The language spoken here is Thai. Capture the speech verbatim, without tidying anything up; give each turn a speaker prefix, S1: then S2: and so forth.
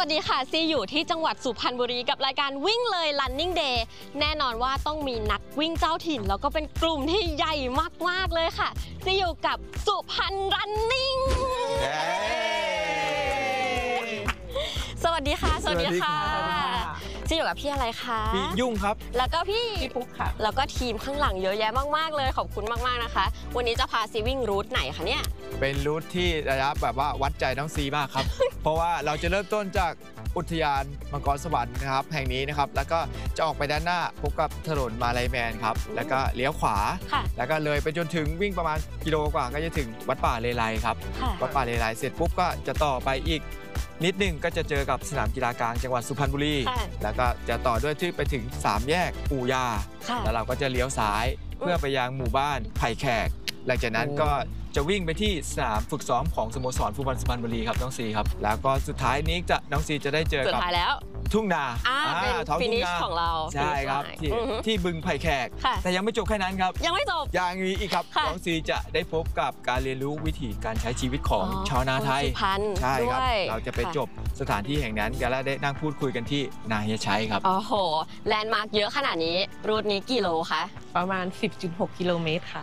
S1: วัสดีค่ะซีอยู่ที่จังหวัดสุพรรณบุรีกับรายการวิ่งเลย Running Day แน่นอนว่าต้องมีนักวิ่งเจ้าถิ่นแล้วก็เป็นกลุ่มที่ใหญ่มากๆเลยค่ะซีอยู่กับสุพรรณ Running สวัสดีค่ะสวัสดีค่ะซีอยู่กับพี่อะไรคะ
S2: พี่ยุ่งครับ
S1: แล้วก็พี่
S3: พี่ปุ๊กค่ะ
S1: แล้วก็ทีมข้างหลังเยอะแยะมากๆเลยขอบคุณมากๆนะคะวันนี้จะพาซีวิ่งรูทไหนคะเนี่ย
S2: เป็นรูทที่ระยะแบบว่าวัดใจน้องซีมากครับ เพราะว่าเราจะเริ่มต้นจากอุทยานมังกรสวรรค์นะครับแห่งนี้นะครับแล้วก็จะออกไปด้านหน้าพบกับถนนมาลัยแมนครับแล้วก็เลี้ยวขวาแล้วก็เลยไปจนถึงวิ่งประมาณกิโลกว่าก็จะถึงวัดป่าเลไลครับวัดป่าเลไลเสร็จปุ๊บก็จะต่อไปอีกนิดนึงก็จะเจอกับสนามกีฬากลางจังหวัดสุพรรณบุรีแล้วก็จะต่อด้วยที่ไปถึงสามแยกปู่ย่าแล้วเราก็จะเลี้ยวซ้ายเพื่อไปยังหมู่บ้านไผ่แขกหลังจากนั้นก็จะวิ่งไปที่สนามฝึกซ้อมของสโมสรฟุตบอลสุพรรณบุรีครับน้องซีครับแล้วก็สุดท้ายนี้จะน้องซีจะได้เจอกับทุ่งนา
S1: ท้องทุ่งนาของเรา
S2: ใช่ครับที่ที่บึงไผ่แขกแต่ยังไม่จบแค่นั้นครับ
S1: ยังไม่จบ
S2: ยังมีอีกครับน้องซีจะได้พบกับการเรียนรู้วิธีการใช้ชีวิตของชาวนาไทยใช่ครับเราจะไปจบสถานที่แห่งนั้นกันแล้วได้นั่งพูดคุยกันที่นาเฮียชัยครับ
S1: โอ้โหแลนด์มาร์คเยอะขนาดนี้รูทนี้กี่โลคะ
S3: ประมาณ สิบจุดหก กิโลเมตรค่ะ